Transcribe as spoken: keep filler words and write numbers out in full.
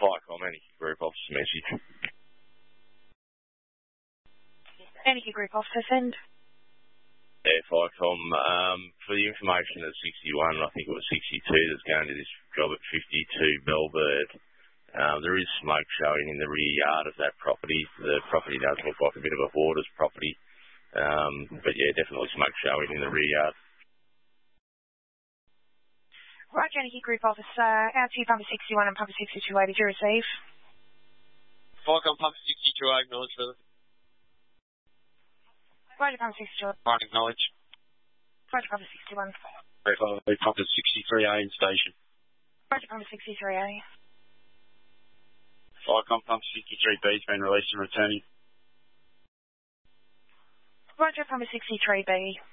Firecom, Anarchy Group Office message. Anarchy Group Office, send. Yeah, Firecom. Um, for the information at sixty-one, I think it was sixty-two, that's going to this job at fifty-two Bellbird. Um, there is smoke showing in the rear yard of that property. The property does look like a bit of a hoarder's property. Um, but yeah, definitely smoke showing in the rear yard. Right, Anarchy Group Office, uh, out to Pumper sixty-one and Pumper sixty-two A, did you receive? Firecom, Pumper sixty-two A, acknowledge further. Right, Pumper sixty-two. Right, acknowledge. Right, Pumper sixty-one. Verify, Pumper sixty-three A in station. Right, Pumper sixty-three A. Firecom, Pumper sixty-three B has been released and returning. Roger, Pumper sixty-three B.